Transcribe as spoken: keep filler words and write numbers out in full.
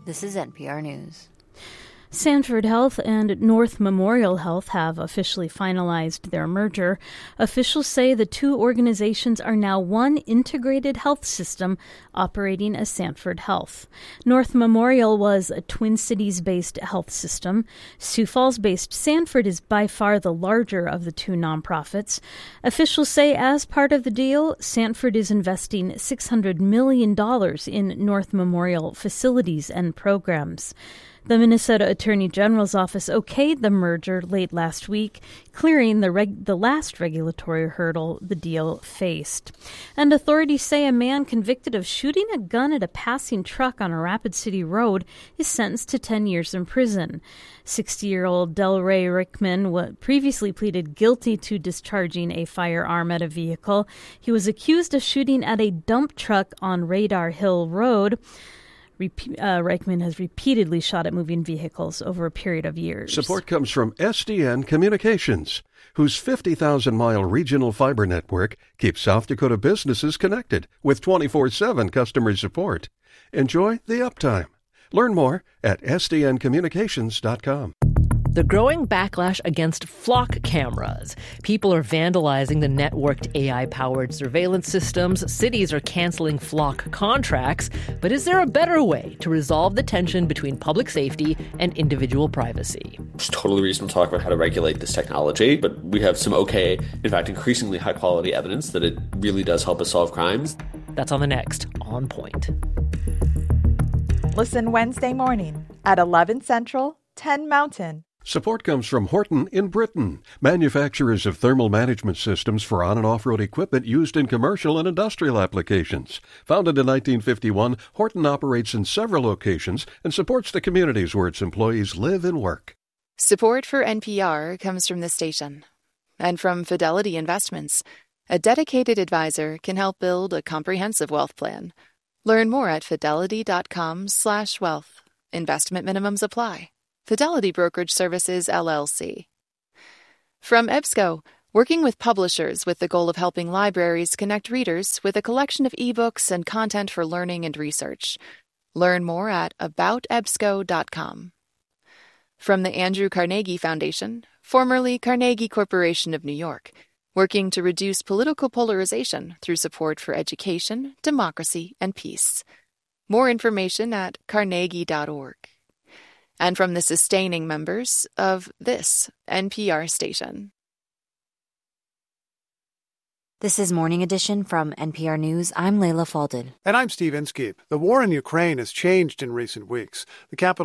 This is N P R News. Sanford Health and North Memorial Health have officially finalized their merger. Officials say the two organizations are now one integrated health system operating as Sanford Health. North Memorial was a Twin Cities-based health system. Sioux Falls-based Sanford is by far the larger of the two nonprofits. Officials say as part of the deal, Sanford is investing six hundred million dollars in North Memorial facilities and programs. The Minnesota Attorney General's office okayed the merger late last week, clearing the reg- the last regulatory hurdle the deal faced. And authorities say a man convicted of shooting a gun at a passing truck on a Rapid City road is sentenced to ten years in prison. sixty-year-old Delray Rickman previously pleaded guilty to discharging a firearm at a vehicle. He was accused of shooting at a dump truck on Radar Hill Road. Repe- uh, Reichman has repeatedly shot at moving vehicles over a period of years. Support comes from S D N Communications, whose fifty thousand mile regional fiber network keeps South Dakota businesses connected with twenty-four seven customer support. Enjoy the uptime. Learn more at S D N communications dot com. The growing backlash against flock cameras. People are vandalizing the networked A I-powered surveillance systems. Cities are canceling flock contracts. But is there a better way to resolve the tension between public safety and individual privacy? It's totally reasonable to talk about how to regulate this technology, but we have some okay, in fact, increasingly high-quality evidence that it really does help us solve crimes. That's on the next On Point. Listen Wednesday morning at eleven Central, ten Mountain. Support comes from Horton in Britain, manufacturers of thermal management systems for on- and off-road equipment used in commercial and industrial applications. Founded in nineteen fifty-one, Horton operates in several locations and supports the communities where its employees live and work. Support for N P R comes from the station and from Fidelity Investments. A dedicated advisor can help build a comprehensive wealth plan. Learn more at fidelity.com slash wealth. Investment minimums apply. Fidelity Brokerage Services, L L C. From EBSCO, working with publishers with the goal of helping libraries connect readers with a collection of ebooks and content for learning and research. Learn more at about ebsco dot com. From the Andrew Carnegie Foundation, formerly Carnegie Corporation of New York, working to reduce political polarization through support for education, democracy, and peace. More information at carnegie dot org. And from the sustaining members of this N P R station. This is Morning Edition from N P R News. I'm Layla Falded. And I'm Steve Inskeep. The war in Ukraine has changed in recent weeks. The capital